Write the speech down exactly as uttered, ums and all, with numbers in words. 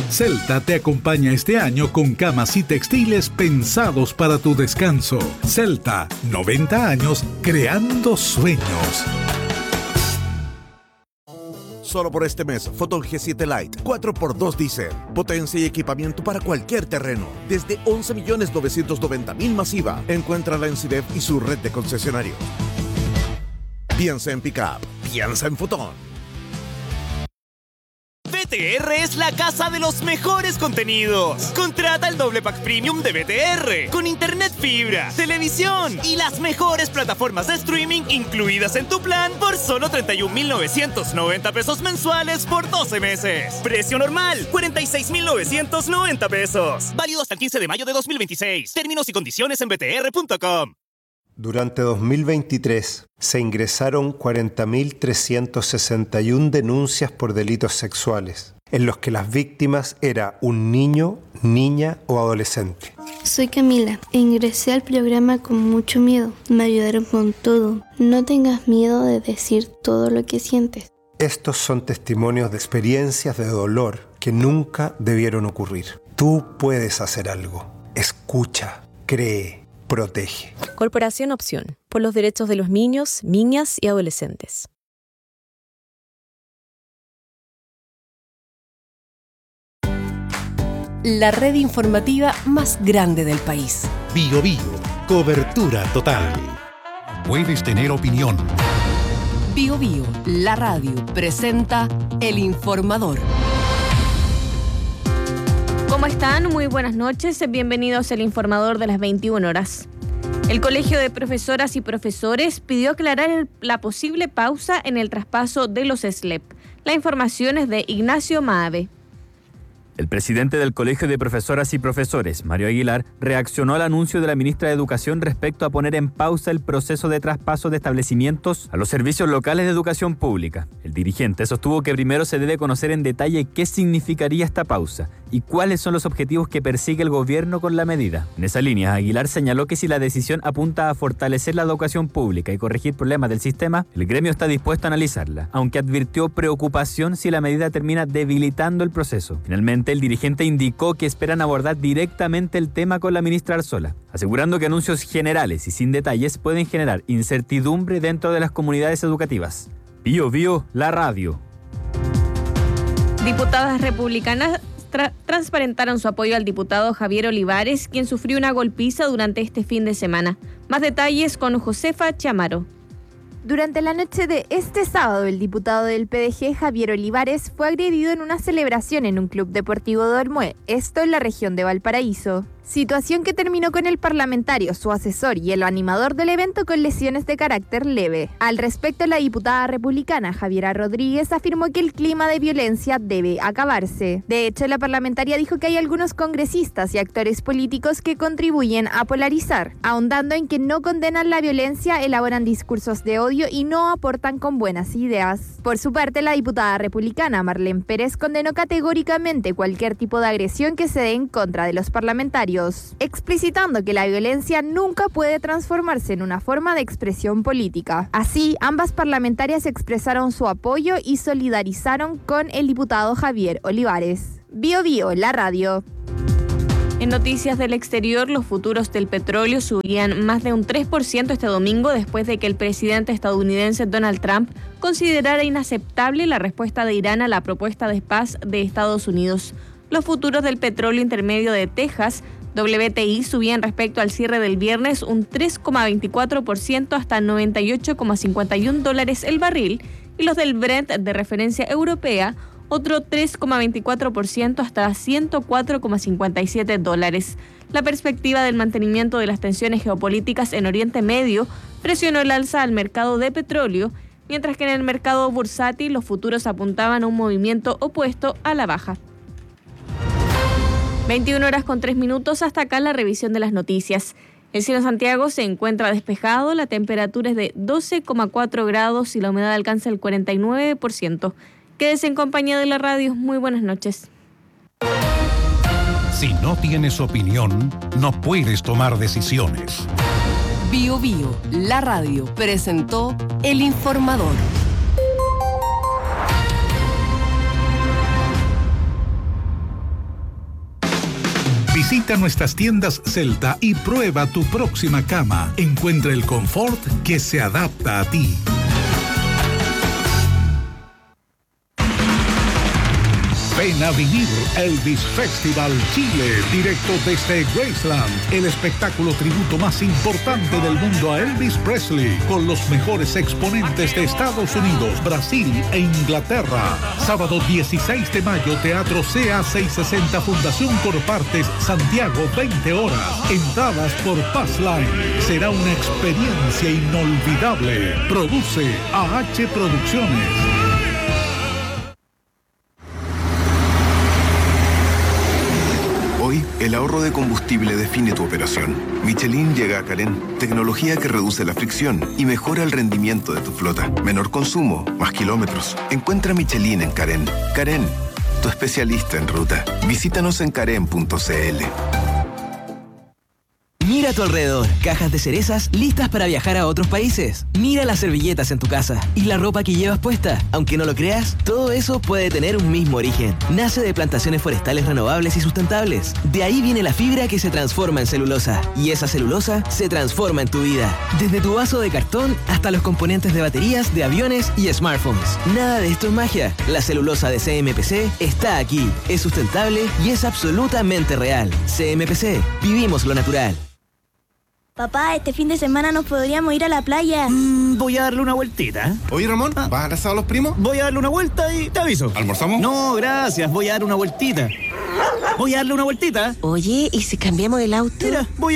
Celta te acompaña este año con camas y textiles pensados para tu descanso. Celta, noventa años creando sueños. Solo por este mes, Foton G siete Lite cuatro por dos Diesel. Potencia y equipamiento para cualquier terreno. Desde once millones novecientos noventa mil masiva. Encuéntrala en Cidep y su red de concesionarios. Piensa en Pickup. Piensa en Foton. B T R es la casa de los mejores contenidos. Contrata el doble pack premium de B T R con internet fibra, televisión y las mejores plataformas de streaming incluidas en tu plan por solo treinta y un mil novecientos noventa pesos mensuales por doce meses. Precio normal, cuarenta y seis mil novecientos noventa pesos. Válido hasta el quince de mayo de dos mil veintiséis. Términos y condiciones en b t r punto com. Durante dos mil veintitrés se ingresaron cuarenta mil trescientas sesenta y una denuncias por delitos sexuales, en los que las víctimas eran un niño, niña o adolescente. Soy Camila e ingresé al programa con mucho miedo. Me ayudaron con todo. No tengas miedo de decir todo lo que sientes. Estos son testimonios de experiencias de dolor que nunca debieron ocurrir. Tú puedes hacer algo. Escucha, cree. Protege. Corporación Opción, por los derechos de los niños, niñas y adolescentes. La red informativa más grande del país. Bio Bio, cobertura total. Puedes tener opinión. Bio Bio, la radio, presenta El Informador. ¿Cómo están? Muy buenas noches. Bienvenidos al Informador de las veintiuna horas. El Colegio de Profesoras y Profesores pidió aclarar el, la posible pausa en el traspaso de los S L E P. La información es de Ignacio Maave. El presidente del Colegio de Profesoras y Profesores, Mario Aguilar, reaccionó al anuncio de la ministra de Educación respecto a poner en pausa el proceso de traspaso de establecimientos a los servicios locales de educación pública. El dirigente sostuvo que primero se debe conocer en detalle qué significaría esta pausa y cuáles son los objetivos que persigue el gobierno con la medida. En esa línea, Aguilar señaló que si la decisión apunta a fortalecer la educación pública y corregir problemas del sistema, el gremio está dispuesto a analizarla, aunque advirtió preocupación si la medida termina debilitando el proceso. Finalmente, el dirigente indicó que esperan abordar directamente el tema con la ministra Arzola, asegurando que anuncios generales y sin detalles pueden generar incertidumbre dentro de las comunidades educativas. Bio Bio, la radio. Diputadas republicanas tra- transparentaron su apoyo al diputado Javier Olivares, quien sufrió una golpiza durante este fin de semana. Más detalles con Josefa Chamaro. Durante la noche de este sábado, el diputado del P D G, Javier Olivares, fue agredido en una celebración en un club deportivo de Olmué, esto en la región de Valparaíso. Situación que terminó con el parlamentario, su asesor y el animador del evento con lesiones de carácter leve. Al respecto, la diputada republicana Javiera Rodríguez afirmó que el clima de violencia debe acabarse. De hecho, la parlamentaria dijo que hay algunos congresistas y actores políticos que contribuyen a polarizar, ahondando en que no condenan la violencia, elaboran discursos de odio y no aportan con buenas ideas. Por su parte, la diputada republicana Marlene Pérez condenó categóricamente cualquier tipo de agresión que se dé en contra de los parlamentarios, explicitando que la violencia nunca puede transformarse en una forma de expresión política. Así, ambas parlamentarias expresaron su apoyo y solidarizaron con el diputado Javier Olivares. Bio Bio, la radio. En noticias del exterior, los futuros del petróleo subían más de un tres por ciento este domingo después de que el presidente estadounidense Donald Trump considerara inaceptable la respuesta de Irán a la propuesta de paz de Estados Unidos. Los futuros del petróleo intermedio de Texas, W T I, subían respecto al cierre del viernes un tres coma veinticuatro por ciento hasta noventa y ocho coma cincuenta y uno dólares el barril, y los del Brent de referencia europea otro tres coma veinticuatro por ciento hasta ciento cuatro coma cincuenta y siete dólares. La perspectiva del mantenimiento de las tensiones geopolíticas en Oriente Medio presionó el alza al mercado de petróleo, mientras que en el mercado bursátil los futuros apuntaban a un movimiento opuesto a la baja. veintiuna horas con tres minutos, hasta acá la revisión de las noticias. El cielo de Santiago se encuentra despejado, la temperatura es de doce coma cuatro grados y la humedad alcanza el cuarenta y nueve por ciento. Quédese en compañía de la radio. Muy buenas noches. Si no tienes opinión, no puedes tomar decisiones. Bio Bio, la radio, presentó El Informador. Visita nuestras tiendas Celta y prueba tu próxima cama. Encuentra el confort que se adapta a ti. Ven a vivir Elvis Festival Chile, directo desde Graceland, el espectáculo tributo más importante del mundo a Elvis Presley, con los mejores exponentes de Estados Unidos, Brasil e Inglaterra. Sábado dieciséis de mayo, Teatro C A seiscientos sesenta, Fundación Corpartes, Santiago, veinte horas. Entradas por Passline. Será una experiencia inolvidable. Produce A H Producciones. Hoy, el ahorro de combustible define tu operación. Michelin llega a Carén, tecnología que reduce la fricción y mejora el rendimiento de tu flota. Menor consumo, más kilómetros. Encuentra Michelin en Carén. Carén, tu especialista en ruta. Visítanos en carén punto c l. Mira a tu alrededor, cajas de cerezas listas para viajar a otros países. Mira las servilletas en tu casa y la ropa que llevas puesta. Aunque no lo creas, todo eso puede tener un mismo origen. Nace de plantaciones forestales renovables y sustentables. De ahí viene la fibra que se transforma en celulosa. Y esa celulosa se transforma en tu vida. Desde tu vaso de cartón hasta los componentes de baterías, de aviones y smartphones. Nada de esto es magia. La celulosa de C M P C está aquí. Es sustentable y es absolutamente real. C M P C. Vivimos lo natural. Papá, este fin de semana nos podríamos ir a la playa. Mm, voy a darle una vueltita. Oye, Ramón, ah. ¿vas a casar a los primos? Voy a darle una vuelta y te aviso. ¿Almorzamos? No, gracias. Voy a dar una vueltita. Voy a darle una vueltita. Oye, ¿y si cambiamos el auto? Mira, voy